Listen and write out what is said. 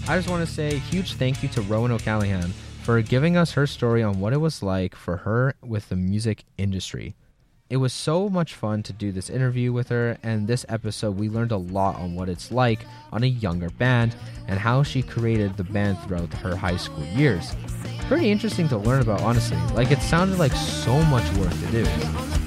I just want to say a huge thank you to Rowan O'Callaghan for giving us her story on what it was like for her with the music industry. It was so much fun to do this interview with her, and this episode we learned a lot on what it's like on a younger band and how she created the band throughout her high school years. Pretty interesting to learn about, honestly. Like, it sounded like so much work to do.